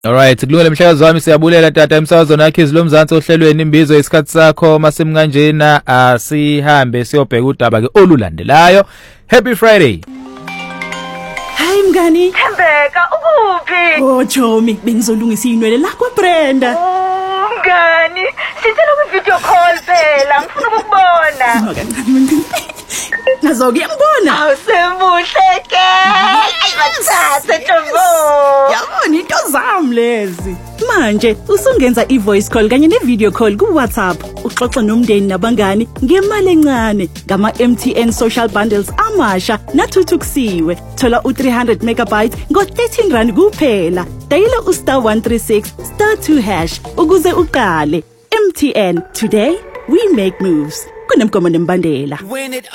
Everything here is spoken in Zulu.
Alright, kulungile mhlekazi wami siyabulela tata emsakazweni yakhe izilomzansi ohlelweni imbizo isikhathi sakho masimnganjena asihambe siyobheka udaba ke olulandelayo. Happy Friday. Hi mngani. Thembeka ukuphi? Oh Chomi, bengizolungisa inwele la kwaBrenda. Oh mngani, sicela kwi-video call phela, ngifuna ukukubona. Nazo ngiyambona. Awusemuhle ke. Ayibasathe Ntombo. Yabona into zami lezi. Manje usungenza i-voice call kanye ne-video call ku-WhatsApp. Uxoxa nomndeni nabangani ngemali encane ngama-MTN social bundles amasha nathuthukisiwe. Thola u300 megabytes ngo-13 kuphela. Dayila *136*2# ukuze uqale. MTN, today we make moves. Kunemgomo nembandela.